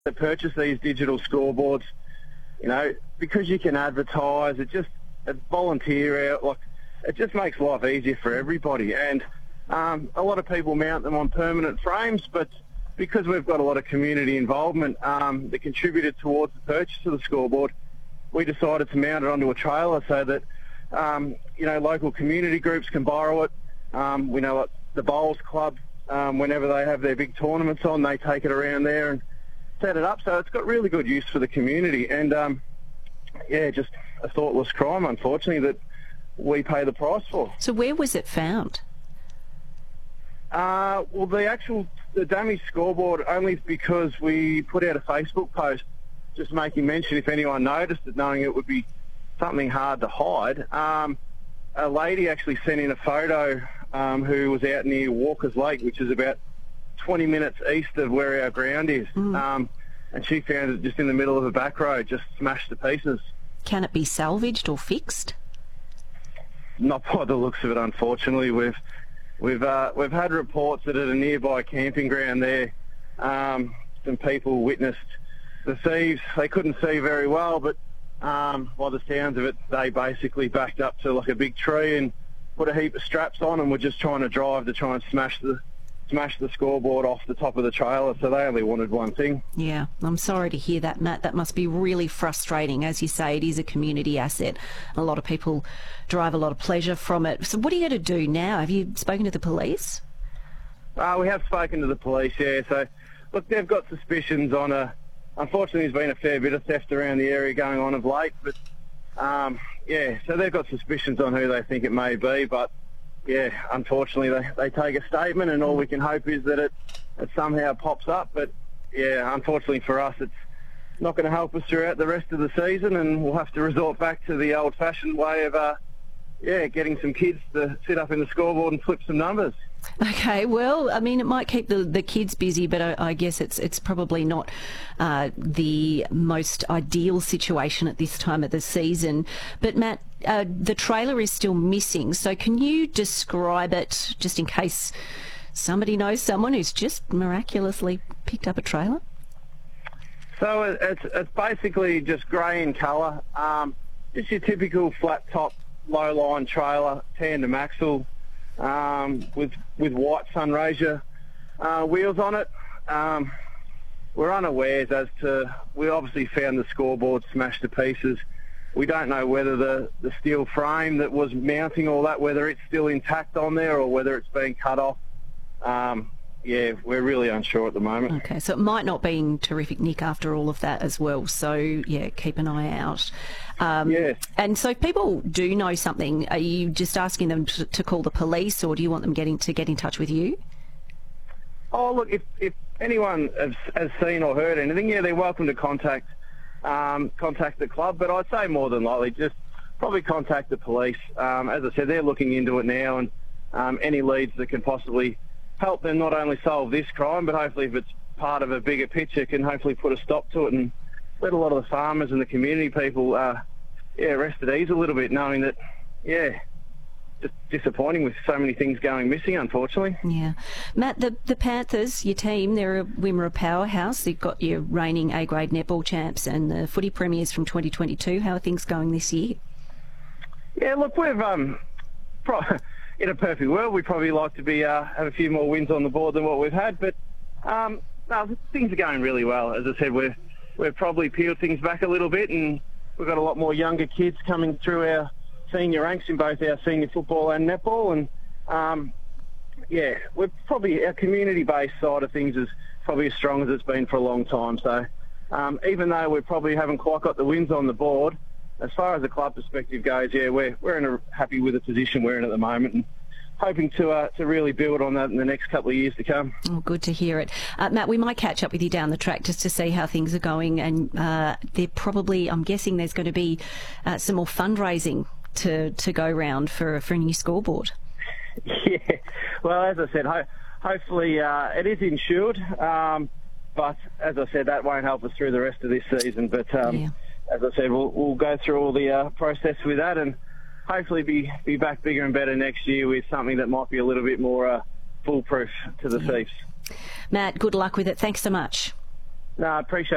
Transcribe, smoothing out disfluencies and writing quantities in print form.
to purchase these digital scoreboards, because you can advertise, it's volunteer out, it just makes life easier for everybody. And a lot of people mount them on permanent frames, but because we've got a lot of community involvement that contributed towards the purchase of the scoreboard, we decided to mount it onto a trailer so that, local community groups can borrow it. We know the Bowls Club, whenever they have their big tournaments on, they take it around there and set it up. So it's got really good use for the community. And, just a thoughtless crime, unfortunately, that we pay the price for. So where was it found? The damaged scoreboard, only because we put out a Facebook post just making mention if anyone noticed it, knowing it would be something hard to hide. A lady actually sent in a photo who was out near Walker's Lake, which is about 20 minutes east of where our ground is. And she found it just in the middle of a back road, just smashed to pieces. Can it be salvaged or fixed? Not by the looks of it, unfortunately. We've had reports that at a nearby camping ground there, some people witnessed the thieves. They couldn't see very well, but by the sounds of it, they basically backed up to a big tree and put a heap of straps on and were just trying to drive to try and smash the scoreboard off the top of the trailer. So they only wanted one thing. Yeah, I'm sorry to hear that, Matt. That must be really frustrating. As you say, it is a community asset. A lot of people derive a lot of pleasure from it. So what are you going to do now? Have you spoken to the police? We have spoken to the police, yeah. So, look, they've got suspicions on unfortunately, there's been a fair bit of theft around the area going on of late, but, so they've got suspicions on who they think it may be, but, unfortunately, they take a statement, and all we can hope is that it somehow pops up, but, unfortunately for us, it's not going to help us throughout the rest of the season, and we'll have to resort back to the old-fashioned way of, getting some kids to sit up in the scoreboard and flip some numbers. Okay, well, I mean, it might keep the kids busy, but I guess it's probably not the most ideal situation at this time of the season. But, Matt, the trailer is still missing, so can you describe it, just in case somebody knows someone who's just miraculously picked up a trailer? So it's basically just grey in colour, just your typical flat-top, low-line trailer, tandem axle, with white Sunraysia wheels on it. We're unawares as to, we obviously found the scoreboard smashed to pieces. We don't know whether the steel frame that was mounting all that, whether it's still intact on there or whether it's been cut off. We're really unsure at the moment. Okay, so it might not be in terrific nick after all of that as well. So, keep an eye out. Yes. And so if people do know something, are you just asking them to call the police, or do you want them to get in touch with you? Oh, look, if anyone has seen or heard anything, they're welcome to contact the club. But I'd say more than likely just probably contact the police. As I said, they're looking into it now, and any leads that can possibly help them not only solve this crime, but hopefully if it's part of a bigger picture, can hopefully put a stop to it and let a lot of the farmers and the community people, rest at ease a little bit, knowing that, just disappointing with so many things going missing, unfortunately. Yeah. Matt, the Panthers, your team, they're a Wimmera powerhouse. You've got your reigning A-grade netball champs and the footy premiers from 2022. How are things going this year? Yeah, look, we've... in a perfect world, we'd probably like to be have a few more wins on the board than what we've had, but things are going really well. As I said, we've probably peeled things back a little bit, and we've got a lot more younger kids coming through our senior ranks in both our senior football and netball, and we're probably, our community-based side of things is probably as strong as it's been for a long time. So even though we probably haven't quite got the wins on the board, as far as the club perspective goes, we're happy with the position we're in at the moment, and hoping to really build on that in the next couple of years to come. Oh, good to hear it. Matt, we might catch up with you down the track just to see how things are going, and I'm guessing there's going to be some more fundraising to go round for a new scoreboard. Yeah, well, as I said, hopefully it is insured, but as I said, that won't help us through the rest of this season, but as I said, we'll go through all the process with that, and hopefully be back bigger and better next year with something that might be a little bit more foolproof to the thieves. Matt, good luck with it. Thanks so much. No, I appreciate it.